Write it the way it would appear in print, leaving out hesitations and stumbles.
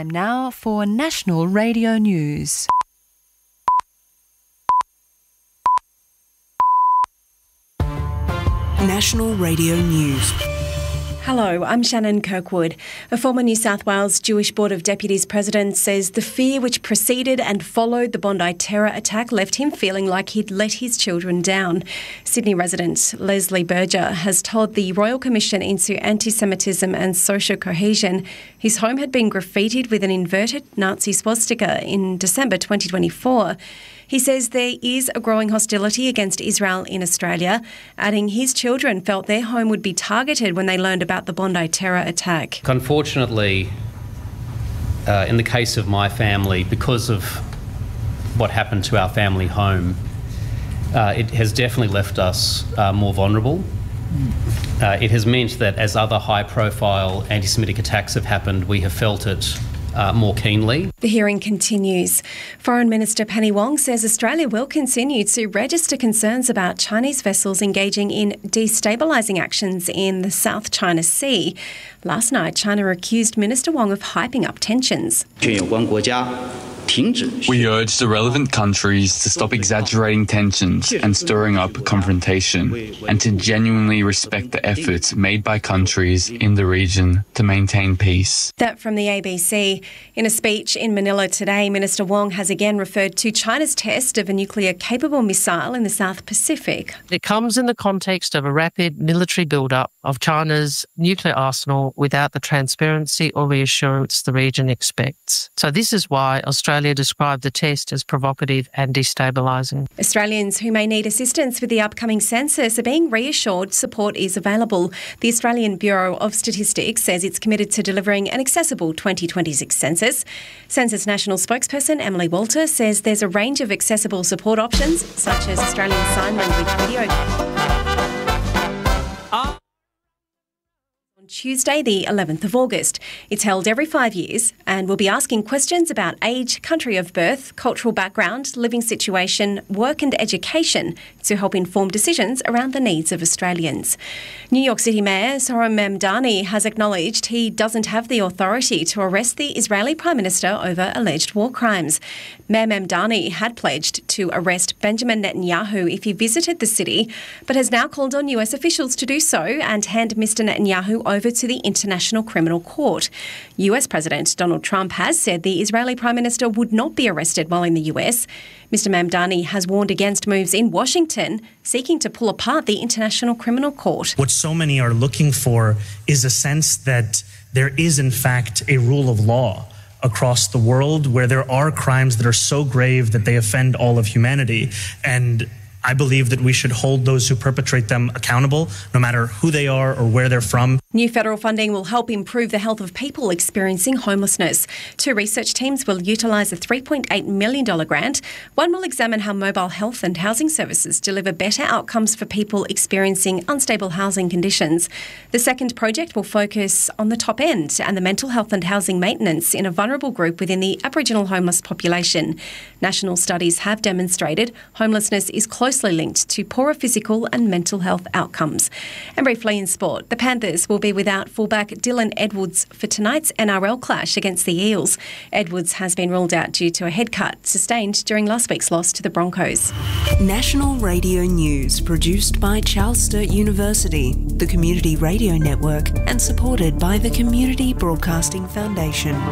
Time now for National Radio News. National Radio News. Hello, I'm Shannon Kirkwood. A former New South Wales Jewish Board of Deputies president says the fear which preceded and followed the Bondi terror attack left him feeling like he'd let his children down. Sydney resident Leslie Berger has told the Royal Commission into Anti-Semitism and Social Cohesion his home had been graffitied with an inverted Nazi swastika in December 2024. He says there is a growing hostility against Israel in Australia, adding his children felt their home would be targeted when they learned about the Bondi terror attack. Unfortunately, in the case of my family, because of what happened to our family home, it has definitely left us more vulnerable. It has meant that as other high-profile anti-Semitic attacks have happened, we have felt it more keenly. The hearing continues. Foreign Minister Penny Wong says Australia will continue to register concerns about Chinese vessels engaging in destabilising actions in the South China Sea. Last night, China accused Minister Wong of hyping up tensions. We urge the relevant countries to stop exaggerating tensions and stirring up confrontation, and to genuinely respect the efforts made by countries in the region to maintain peace. That from the ABC. In a speech in Manila today, Minister Wong has again referred to China's test of a nuclear-capable missile in the South Pacific. It comes in the context of a rapid military build-up of China's nuclear arsenal without the transparency or reassurance the region expects. So this is why Australia described the test as provocative and destabilising. Australians who may need assistance with the upcoming census are being reassured support is available. The Australian Bureau of Statistics says it's committed to delivering an accessible 2026 census. Census National spokesperson Emily Walter says there's a range of accessible support options, such as Australian Sign Language video. On Tuesday, the 11th of August. It's held every 5 years and will be asking questions about age, country of birth, cultural background, living situation, work and education to help inform decisions around the needs of Australians. New York City Mayor Zohran Mamdani has acknowledged he doesn't have the authority to arrest the Israeli Prime Minister over alleged war crimes. Mayor Mamdani had pledged to arrest Benjamin Netanyahu if he visited the city, but has now called on US officials to do so and hand Mr Netanyahu over to the International Criminal Court. US President Donald Trump has said the Israeli Prime Minister would not be arrested while in the US. Mr Mamdani has warned against moves in Washington seeking to pull apart the International Criminal Court. What so many are looking for is a sense that there is in fact a rule of law across the world where there are crimes that are so grave that they offend all of humanity. And I believe that we should hold those who perpetrate them accountable, no matter who they are or where they're from. New federal funding will help improve the health of people experiencing homelessness. 2 research teams will utilise a $3.8 million grant. One will examine how mobile health and housing services deliver better outcomes for people experiencing unstable housing conditions. The second project will focus on the top end and the mental health and housing maintenance in a vulnerable group within the Aboriginal homeless population. National studies have demonstrated homelessness is closely linked to poorer physical and mental health outcomes. And briefly in sport, the Panthers will be without fullback Dylan Edwards for tonight's NRL clash against the Eels. Edwards has been ruled out due to a head cut sustained during last week's loss to the Broncos. National Radio News, produced by Charles Sturt University, the Community Radio Network, and supported by the Community Broadcasting Foundation.